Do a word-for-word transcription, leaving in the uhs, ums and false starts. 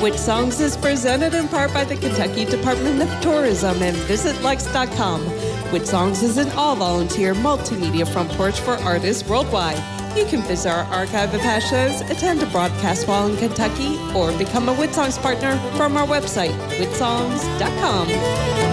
Which Songs is presented in part by the Kentucky Department of Tourism and Visit Lex dot com. Which Songs is an all-volunteer multimedia front porch for artists worldwide. You can visit our archive of past shows, attend a broadcast while in Kentucky, or become a Whit Songs partner from our website, whit songs dot com.